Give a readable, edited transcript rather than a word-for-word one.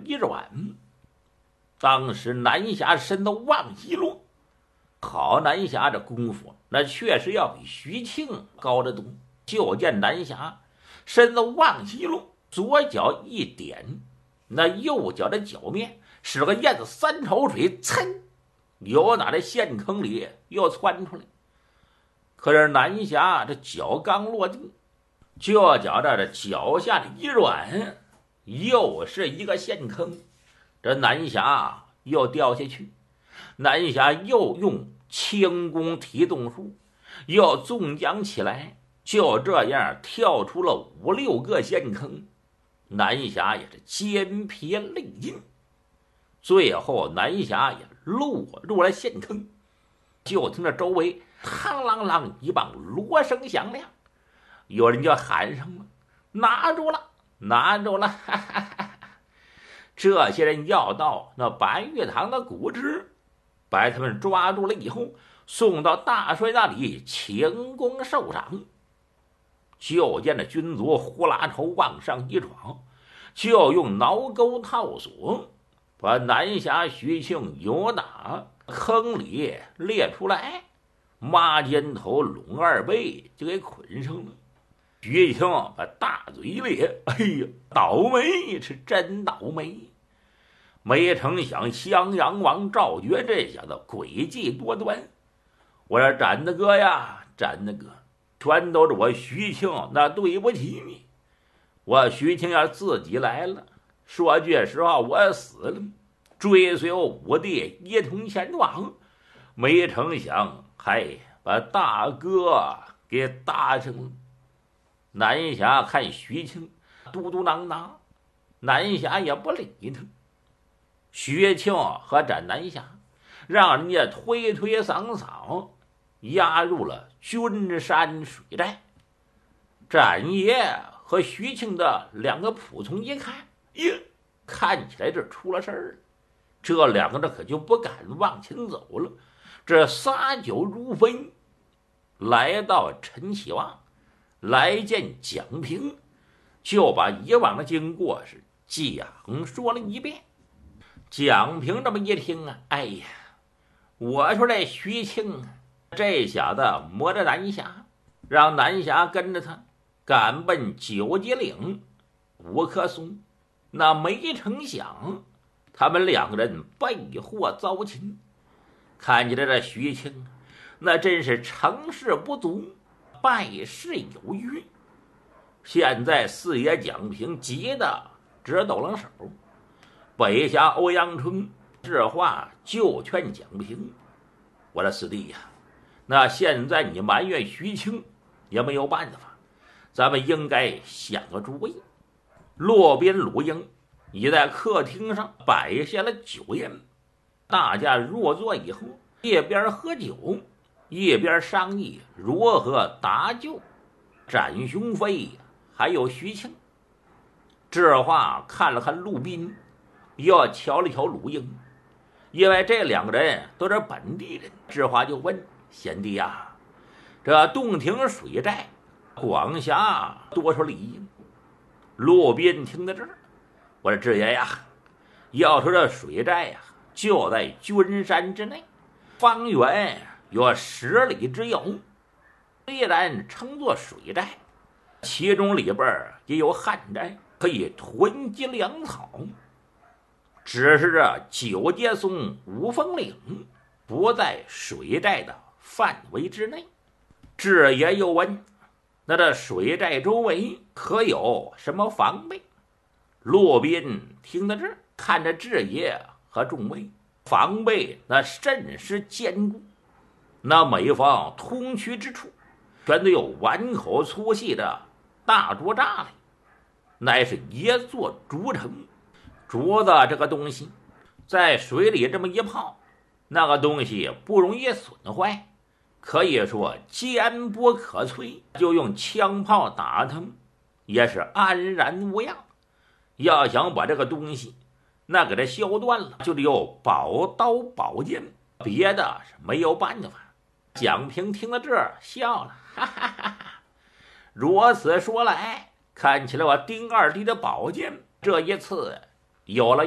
一软，当时南侠身子往一落，好南侠这功夫那确实要比徐庆高得多。就见南侠身子往一落，左脚一点，那右脚的脚面使个燕子三头水，噌，由那的陷坑里又窜出来。可是南侠这脚刚落地，就觉着这脚下的一软，又是一个陷坑，这南侠又掉下去。南侠又用轻功提动术，又纵将起来，就这样跳出了5、6个陷坑。南侠也是肩疲力尽，最后南侠也落入了陷坑。就听着周围嘡啷啷一棒锣声响亮，有人就喊上了：“拿住了，拿住了！”哈哈哈！这些人要到那白玉堂的古芝，把他们抓住了以后，送到大帅那里请功受赏。就见那军卒呼啦头往上一闯，就用挠钩套索把南侠徐庆由打坑里列出来，抹肩头拢2背就给捆上了。徐庆把大嘴咧，哎呀，倒霉是真倒霉！没成想襄阳王赵觉这小子诡计多端。我说展大哥呀，展大哥，全都是我徐庆那对不起你。我徐庆要自己来了，说句实话，我死了，追随我五弟一同前往，没成想还把大哥给搭上了。南侠看徐庆嘟嘟囔囔，南侠也不理他。徐庆和展南侠让人家推推搡搡押入了君山水寨。展爷和徐庆的2个仆从一看，耶，看起来这出了事儿了。这2个可就不敢往前走了，这撒酒如飞，来到陈启旺，来见蒋平，就把以往的经过是讲说了一遍。蒋平这么一听啊，哎呀，我说这徐庆啊，这小子磨着南侠，让南侠跟着他赶奔九节岭5棵松，那没成想他们2个人被祸遭擒。看起来这徐庆那真是成事不足，败事有余。现在四爷蒋平急得直抖楞手，北下欧阳春这话就劝蒋平：“我的四弟呀，那现在你埋怨徐庆也没有办法，咱们应该想个主意。”骆边鲁英已在客厅上摆下了酒宴，大家入座以后，一边喝酒，一边商议如何搭救展雄飞还有徐庆。这话看了看陆斌，又瞧了瞧鲁英，因为这2个人都是本地人，这话就问：“贤弟呀，这洞庭水寨广辖多少里？”陆斌听到这儿，我说：“志爷呀，要说这水寨呀，就在君山之内，方圆有10里之遥。虽然称作水寨，其中里边也有旱寨，可以囤积粮草。只是这9节松5峰岭不在水寨的范围之内。”志爷又问：“那这水寨周围可有什么防备？”骆宾听到这儿，看着志爷和众位，防备那甚是坚固，那每方通衢之处全都有碗口粗细的大竹栅栏，乃是一座竹城。竹子这个东西在水里这么一泡，那个东西不容易损坏，可以说坚不可摧，就用枪炮打它也是安然无恙。要想把这个东西那给它削断了，就得有宝刀宝剑，别的是没有办法。蒋平听到这儿笑了，哈哈哈哈！如此说来，看起来我丁二弟的宝剑这一次有了